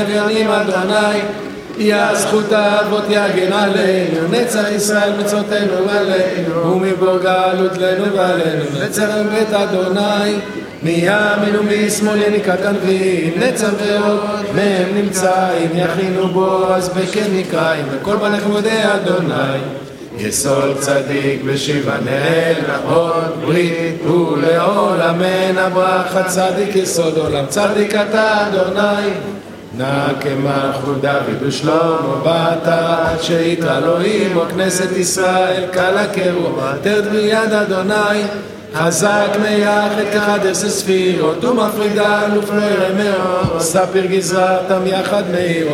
אביונים אדוני, יא זכות האבות יגן עלינו, נצח ישראל מצוותינו עלינו, ומבור גלות לנו ועלינו, נצח בית אדוני, מימין ומשמאל יניקת ענבים, נצח ועוד מהם נמצאים, יכינו בו אז בכן נקראים, וכל בניך מודי אדוני. יסוד צדיק בשיבה נאל נאות ברית ולעולמן הברכה, צדיק יסוד עולם, צדיק אתה אדוני. נא כמלכות דוד ושלמה בתת שיתרא אלוהים או כנסת ישראל קלה כרוח תרד ביד אדוני, חזק מייחד כחדר ספירות ומפרידה אלוף לא ירא מאוד, ספיר גזרתם יחד מאיר